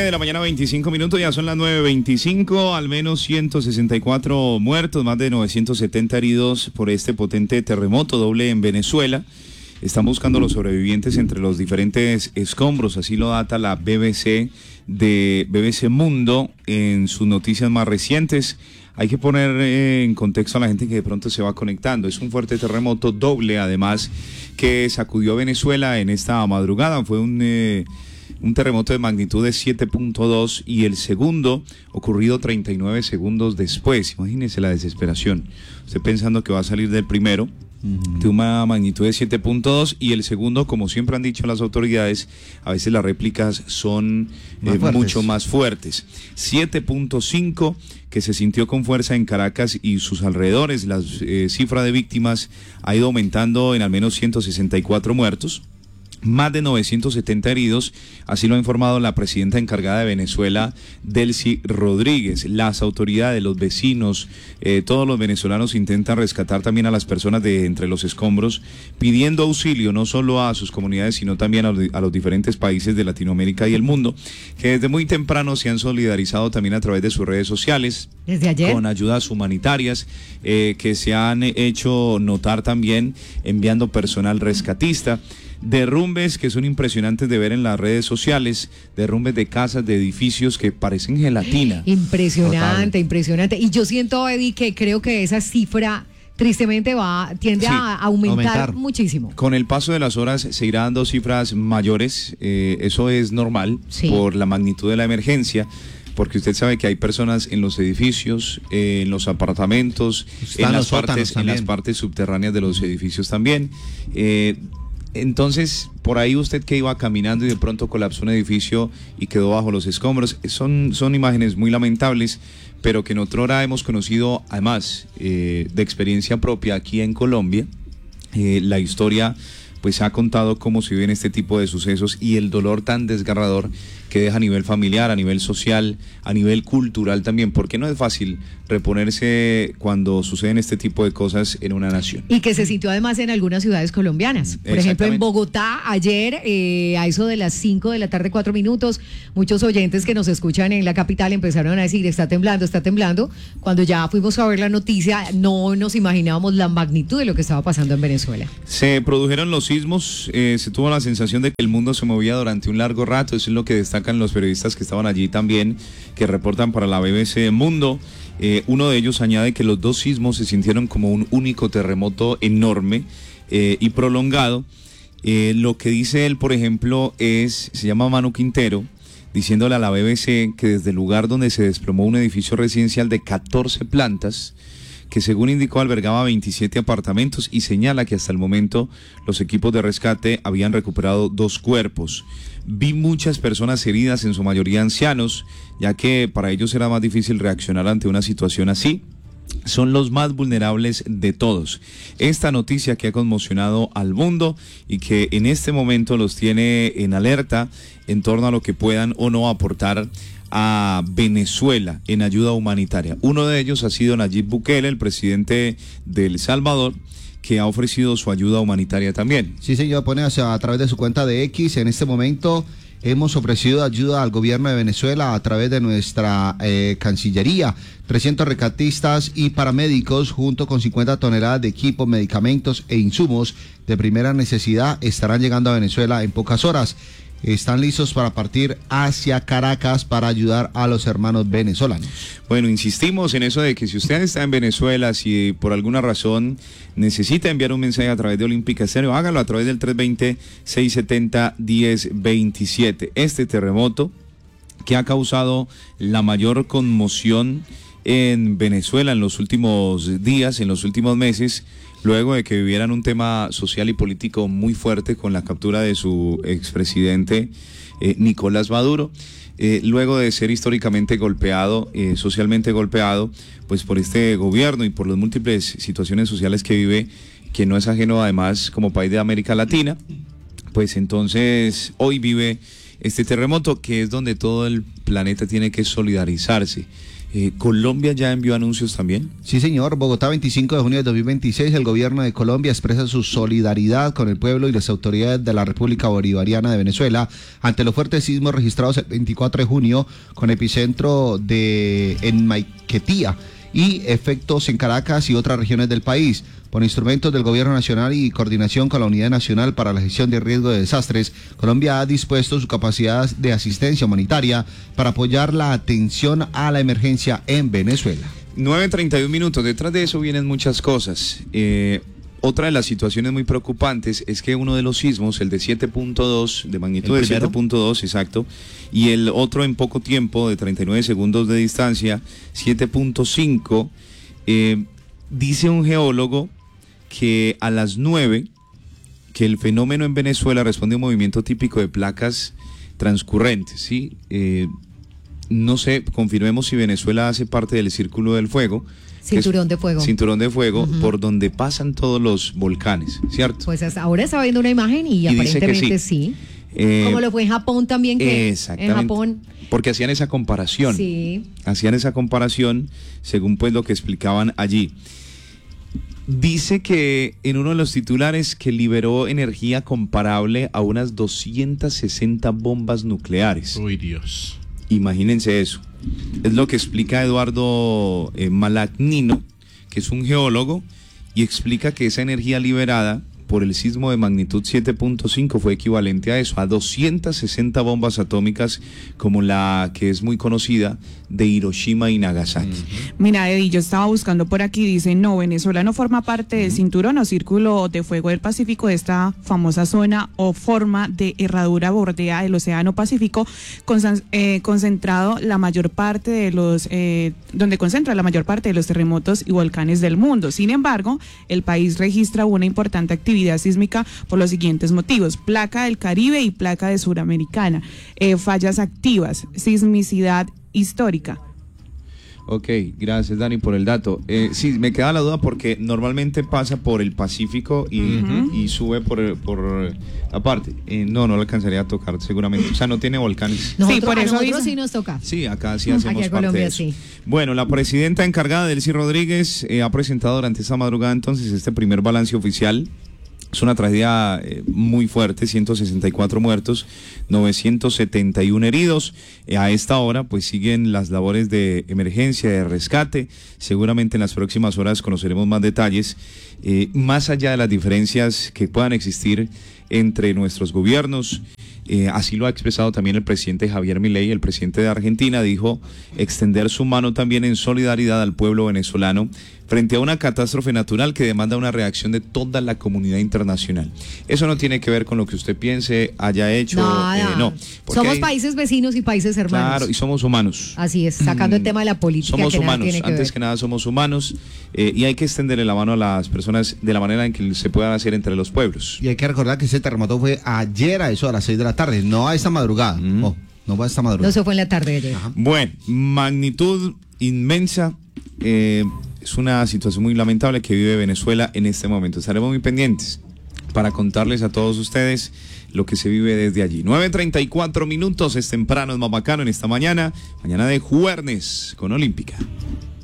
de la mañana, 25 minutos, ya son las 9:25, al menos 164 muertos, más de 970 heridos por este potente terremoto doble en Venezuela. Están buscando los sobrevivientes entre los diferentes escombros, así lo data la BBC de BBC Mundo en sus noticias más recientes. Hay que poner en contexto a la gente que de pronto se va conectando. Es un fuerte terremoto doble, además, que sacudió a Venezuela en esta madrugada. Fue un terremoto de magnitud de 7.2 y el segundo ocurrido 39 segundos después. Imagínese la desesperación. Usted pensando que va a salir del primero, de una magnitud de 7.2, y el segundo, como siempre han dicho las autoridades, a veces las réplicas son mucho más fuertes. 7.5, que se sintió con fuerza en Caracas y sus alrededores. La cifra de víctimas ha ido aumentando en al menos 164 muertos. Más de 970 heridos, así lo ha informado la presidenta encargada de Venezuela, Delcy Rodríguez. Las autoridades, los vecinos, todos los venezolanos intentan rescatar también a las personas de entre los escombros, pidiendo auxilio no solo a sus comunidades, sino también a los diferentes países de Latinoamérica y el mundo, que desde muy temprano se han solidarizado también a través de sus redes sociales. Desde ayer. Con ayudas humanitarias que se han hecho notar también enviando personal rescatista. Derrumbes que son impresionantes de ver en las redes sociales, derrumbes de casas, de edificios que parecen gelatina. Impresionante, Total. impresionante. Y yo siento, Eddie, que creo que esa cifra tristemente tiende a aumentar muchísimo. Con el paso de las horas se irán dando cifras mayores, eso es normal, sí, por la magnitud de la emergencia. Porque usted sabe que hay personas en los edificios, en los apartamentos, en las partes subterráneas de los edificios también. Entonces, por ahí usted que iba caminando y de pronto colapsó un edificio y quedó bajo los escombros, son imágenes muy lamentables, pero que en otra hora hemos conocido, además, de experiencia propia aquí en Colombia. La historia pues ha contado cómo se viven este tipo de sucesos y el dolor tan desgarrador que deja a nivel familiar, a nivel social, a nivel cultural también, porque no es fácil reponerse cuando suceden este tipo de cosas en una nación. Y que se sintió además en algunas ciudades colombianas. Por ejemplo, en Bogotá, ayer, a eso de las 5 de la tarde, 4 minutos, muchos oyentes que nos escuchan en la capital empezaron a decir, está temblando, está temblando. Cuando ya fuimos a ver la noticia, no nos imaginábamos la magnitud de lo que estaba pasando en Venezuela. Se produjeron los sismos, se tuvo la sensación de que el mundo se movía durante un largo rato. Eso es lo que destacan los periodistas que estaban allí también, que reportan para la BBC Mundo. Uno de ellos añade que los dos sismos se sintieron como un único terremoto enorme y prolongado. Lo que dice él, por ejemplo, se llama Manu Quintero, diciéndole a la BBC que desde el lugar donde se desplomó un edificio residencial de 14 plantas, que según indicó albergaba 27 apartamentos, y señala que hasta el momento los equipos de rescate habían recuperado 2 cuerpos. Vi muchas personas heridas, en su mayoría ancianos, ya que para ellos era más difícil reaccionar ante una situación así. Son los más vulnerables de todos. Esta noticia que ha conmocionado al mundo y que en este momento los tiene en alerta en torno a lo que puedan o no aportar a Venezuela en ayuda humanitaria. Uno de ellos ha sido Nayib Bukele, el presidente de El Salvador, que ha ofrecido su ayuda humanitaria también. Sí, señor, pone a través de su cuenta de X. En este momento hemos ofrecido ayuda al gobierno de Venezuela a través de nuestra Cancillería. 300 rescatistas y paramédicos junto con 50 toneladas de equipos, medicamentos e insumos de primera necesidad estarán llegando a Venezuela en pocas horas. Están listos para partir hacia Caracas para ayudar a los hermanos venezolanos. Bueno, insistimos en eso de que si usted está en Venezuela, si por alguna razón necesita enviar un mensaje a través de Olímpica Estéreo, hágalo a través del 320-670-1027. Este terremoto que ha causado la mayor conmoción en Venezuela en los últimos días, en los últimos meses, luego de que vivieran un tema social y político muy fuerte con la captura de su expresidente Nicolás Maduro, luego de ser históricamente golpeado, socialmente golpeado, pues por este gobierno y por las múltiples situaciones sociales que vive, que no es ajeno además como país de América Latina, pues entonces hoy vive este terremoto, que es donde todo el planeta tiene que solidarizarse. ¿Colombia ya envió anuncios también? Sí, señor. Bogotá, 25 de junio de 2026, el gobierno de Colombia expresa su solidaridad con el pueblo y las autoridades de la República Bolivariana de Venezuela ante los fuertes sismos registrados el 24 de junio con epicentro en Maiquetía y efectos en Caracas y otras regiones del país. Por instrumentos del Gobierno Nacional y coordinación con la Unidad Nacional para la Gestión de Riesgo de Desastres, Colombia ha dispuesto su capacidad de asistencia humanitaria para apoyar la atención a la emergencia en Venezuela. 9:31 minutos. Detrás de eso vienen muchas cosas. Otra de las situaciones muy preocupantes es que uno de los sismos, el de 7.2, de magnitud de 7.2, exacto, y el otro en poco tiempo, de 39 segundos de distancia, 7.5, dice un geólogo que a las 9, que el fenómeno en Venezuela responde a un movimiento típico de placas transcurrentes, ¿sí? No sé, confirmemos si Venezuela hace parte del Círculo del Fuego. Cinturón de fuego. Cinturón de fuego, por donde pasan todos los volcanes, ¿cierto? Pues hasta ahora está viendo una imagen y aparentemente sí. Como lo fue en Japón también, que exactamente, en Japón. porque hacían esa comparación. Sí. Hacían esa comparación según pues lo que explicaban allí. Dice que en uno de los titulares que liberó energía comparable a unas 260 bombas nucleares. Uy, Dios. Imagínense eso. Es lo que explica Eduardo Malagnino, que es un geólogo, y explica que esa energía liberada por el sismo de magnitud 7.5 fue equivalente a eso, a 260 bombas atómicas como la que es muy conocida de Hiroshima y Nagasaki. Mira, Eddie, yo estaba buscando por aquí, dice, no, Venezuela no forma parte del cinturón o círculo de fuego del Pacífico, de esta famosa zona o forma de herradura bordea el Océano Pacífico, concentrado la mayor parte de los, donde concentra la mayor parte de los terremotos y volcanes del mundo. Sin embargo, el país registra una importante actividad sísmica por los siguientes motivos: placa del Caribe y placa de Suramericana, fallas activas, sismicidad histórica. Ok, gracias Dani por el dato. Sí, me queda la duda porque normalmente pasa por el Pacífico y sube por la parte. No lo alcanzaría a tocar seguramente. O sea, no tiene volcanes. Sí, por eso a nosotros sí nos toca. Sí, acá sí hacemos aquí en parte Colombia, de eso. sí. Bueno, la presidenta encargada, Delcy Rodríguez, ha presentado durante esta madrugada entonces este primer balance oficial. Es una tragedia muy fuerte, 164 muertos, 971 heridos. A esta hora pues siguen las labores de emergencia, de rescate. Seguramente en las próximas horas conoceremos más detalles, más allá de las diferencias que puedan existir entre nuestros gobiernos. Así lo ha expresado también el presidente Javier Milei, el presidente de Argentina, dijo extender su mano también en solidaridad al pueblo venezolano frente a una catástrofe natural que demanda una reacción de toda la comunidad internacional. Eso no tiene que ver con lo que usted piense, haya hecho, no. Somos países vecinos y países hermanos. Claro, y somos humanos. Así es, sacando el tema de la política. Somos que humanos, nada tiene que antes ver. que nada somos humanos, y hay que extenderle la mano a las personas de la manera en que se puedan hacer entre los pueblos. Y hay que recordar que ese terremoto fue ayer a eso a las 6 de la tarde, no a esta madrugada. No fue a esta madrugada. No, se fue en la tarde de ayer. Bueno, magnitud inmensa. Es una situación muy lamentable que vive Venezuela en este momento. Estaremos muy pendientes para contarles a todos ustedes lo que se vive desde allí. 9:34 minutos, es temprano, es más bacano en esta mañana de jueves con Olímpica.